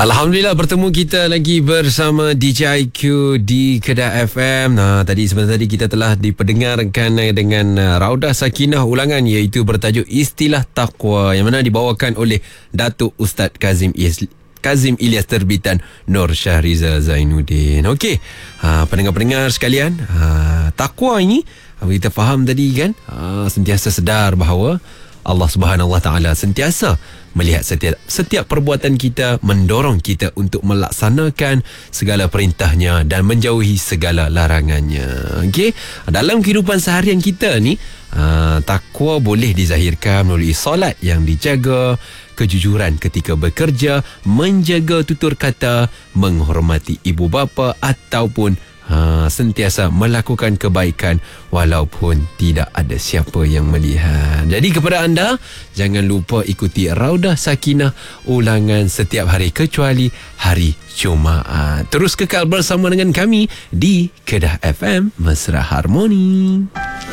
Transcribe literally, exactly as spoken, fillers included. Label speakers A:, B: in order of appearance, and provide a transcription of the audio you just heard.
A: Alhamdulillah bertemu kita lagi bersama D J I Q di Kedah F M. Nah, tadi sebentar tadi kita telah diperdengarkan dengan Raudah Sakinah ulangan iaitu bertajuk Istilah Taqwa yang mana dibawakan oleh Datuk Ustaz Kazim Is Kazim Ilyas terbitan Nur Syahriza Zainuddin. Okey, ha, pendengar-pendengar sekalian, ha, takwa ini kita faham tadi kan, ha, sentiasa sedar bahawa Allah Subhanahu Wa Taala sentiasa melihat setiap setiap perbuatan kita, mendorong kita untuk melaksanakan segala perintahnya dan menjauhi segala larangannya. Okey, dalam kehidupan seharian kita ni, uh, takwa boleh dizahirkan melalui solat yang dijaga, kejujuran ketika bekerja, menjaga tutur kata, menghormati ibu bapa ataupun Ha, sentiasa melakukan kebaikan walaupun tidak ada siapa yang melihat. Jadi kepada anda, jangan lupa ikuti Raudah Sakinah ulangan setiap hari kecuali hari Jumaat. Terus kekal bersama dengan kami di Kedah F M Mesra Harmoni.